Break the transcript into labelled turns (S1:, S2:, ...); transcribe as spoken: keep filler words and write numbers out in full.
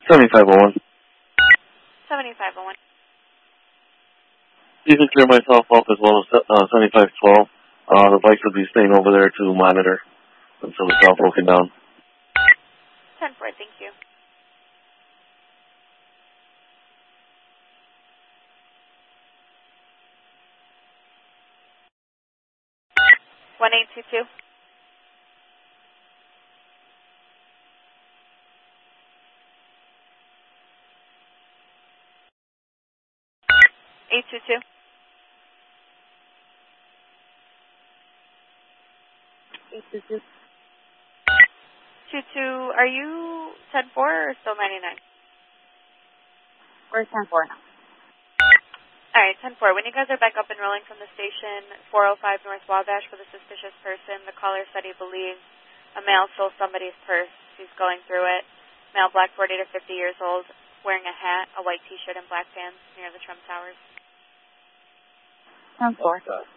S1: seventy-five oh one.
S2: seventy-five oh one.
S1: You can clear myself up as well as uh, seventy-five twelve. Uh, the bikes will be staying over there to monitor until it's all broken down.
S2: ten four, thank you. one eight two two. eight two two.
S3: eight two two.
S2: two two, are you ten four or still ninety-nine?
S3: We're ten four now.
S2: All right, ten four. When you guys are back up and rolling from the station, four oh five North Wabash with a suspicious person, the caller said he believes a male stole somebody's purse. He's going through it. Male, black, forty to fifty years old, wearing a hat, a white T-shirt, and black pants near the Trump Towers.
S3: ten four.